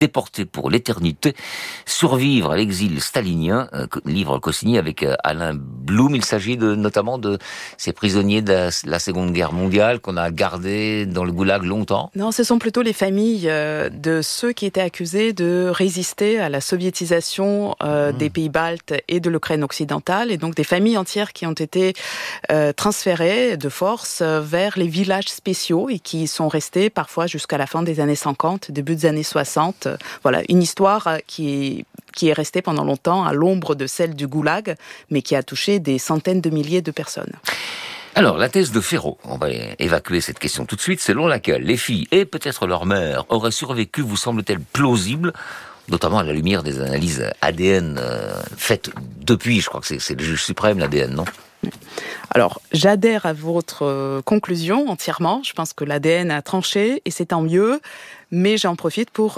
déportés pour l'éternité, survivre à l'exil stalinien, livre co-signé avec Alain Blum. Il s'agit notamment de ces prisonniers de la Seconde Guerre mondiale qu'on a gardés dans le goulag longtemps. Non, ce sont plutôt les familles de ceux qui étaient accusés de résister à la soviétisation des pays baltes et de l'Ukraine occidentale, et donc des familles entières qui ont été transférées de force vers les villages spéciaux et qui sont restés parfois jusqu'à la fin des années 50, début des années 60. Voilà, une histoire qui est restée pendant longtemps à l'ombre de celle du goulag, mais qui a touché des centaines de milliers de personnes. Alors, la thèse de Ferraud, on va évacuer cette question tout de suite, selon laquelle les filles et peut-être leur mère auraient survécu, vous semble-t-elle plausible, notamment à la lumière des analyses ADN faites depuis, je crois que c'est le juge suprême, l'ADN, non ? Alors, j'adhère à votre conclusion entièrement. Je pense que l'ADN a tranché et c'est tant mieux. Mais j'en profite pour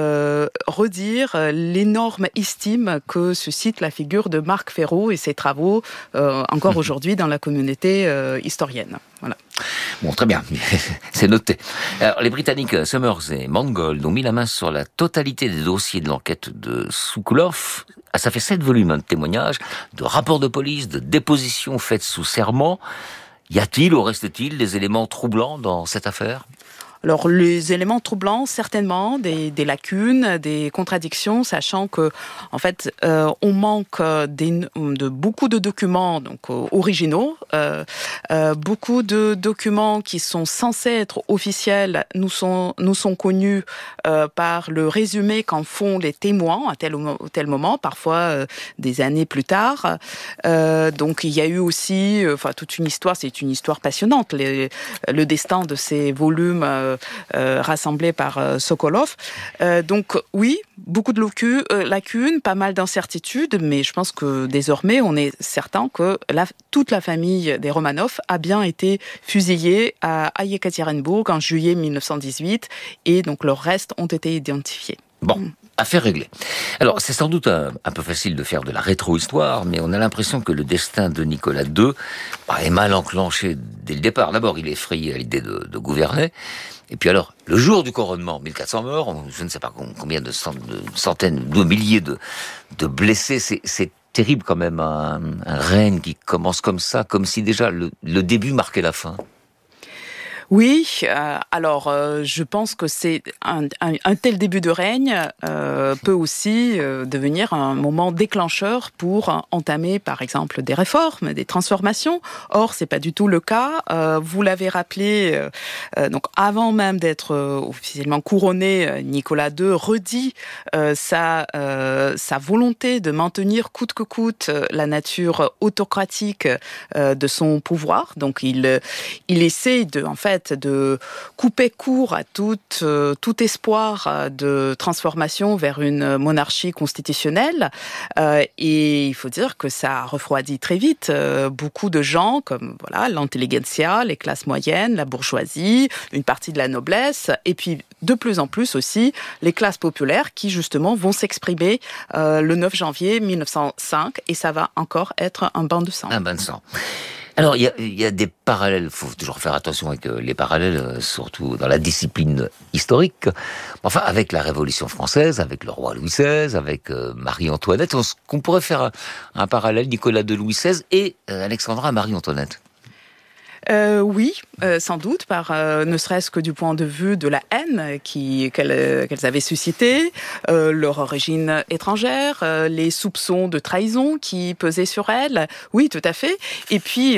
redire l'énorme estime que suscite la figure de Marc Ferraud et ses travaux encore aujourd'hui dans la communauté historienne. Voilà. Bon, très bien, c'est noté. Alors, les Britanniques Summers et Mangold ont mis la main sur la totalité des dossiers de l'enquête de Sokolov. Ça fait 7 volumes de témoignages, de rapports de police, de dépositions faites sous serment. Y a-t-il ou reste-t-il des éléments troublants dans cette affaire ? Alors, les éléments troublants, certainement, des lacunes, des contradictions, sachant que, en fait, on manque de beaucoup de documents donc originaux, beaucoup de documents qui sont censés être officiels nous sont connus par le résumé qu'en font les témoins à tel ou tel moment, parfois des années plus tard. Donc, il y a eu aussi, toute une histoire. C'est une histoire passionnante. Le destin de ces volumes rassemblés par Sokolov. Donc oui, beaucoup de lacunes, pas mal d'incertitudes, mais je pense que désormais, on est certain que toute la famille des Romanov a bien été fusillée à Yekaterinbourg en juillet 1918, et donc leurs restes ont été identifiés. Bon. Affaire réglée. Alors, c'est sans doute un peu facile de faire de la rétro-histoire, mais on a l'impression que le destin de Nicolas II est mal enclenché dès le départ. D'abord, il est effrayé à l'idée de gouverner. Et puis alors, le jour du couronnement, 1400 morts, je ne sais pas combien de centaines, de milliers de blessés, c'est terrible quand même, un règne qui commence comme ça, comme si déjà le début marquait la fin. Oui, alors je pense que c'est un tel début de règne peut aussi devenir un moment déclencheur pour entamer, par exemple, des réformes, des transformations. Or, c'est pas du tout le cas. Vous l'avez rappelé, donc avant même d'être officiellement couronné, Nicolas II redit sa volonté de maintenir coûte que coûte la nature autocratique de son pouvoir. Donc, il essaie de couper court à tout espoir de transformation vers une monarchie constitutionnelle. Et il faut dire que ça refroidit très vite beaucoup de gens, comme l'intelligentsia, les classes moyennes, la bourgeoisie, une partie de la noblesse, et puis de plus en plus aussi les classes populaires qui justement vont s'exprimer le 9 janvier 1905, et ça va encore être un bain de sang. Un bain de sang. Alors, il y a des parallèles, il faut toujours faire attention avec les parallèles, surtout dans la discipline historique. Enfin, avec la Révolution française, avec le roi Louis XVI, avec Marie-Antoinette, qu'on pourrait faire un parallèle, Nicolas II, Louis XVI et Alexandra, Marie-Antoinette. Oui, sans doute, ne serait-ce que du point de vue de la haine qu'elles avaient suscité, leur origine étrangère, les soupçons de trahison qui pesaient sur elles. Oui, tout à fait. Et puis,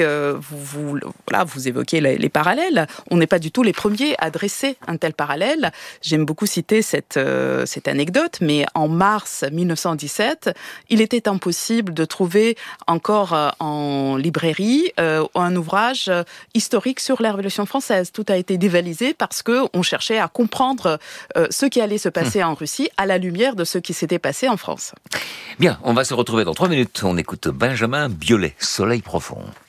vous évoquez les parallèles. On n'est pas du tout les premiers à dresser un tel parallèle. J'aime beaucoup citer cette anecdote, mais en mars 1917, il était impossible de trouver encore en librairie un ouvrage historique sur la Révolution française. Tout a été dévalisé parce qu'on cherchait à comprendre ce qui allait se passer en Russie à la lumière de ce qui s'était passé en France. Bien, on va se retrouver dans 3 minutes. On écoute Benjamin Biolay, Soleil profond.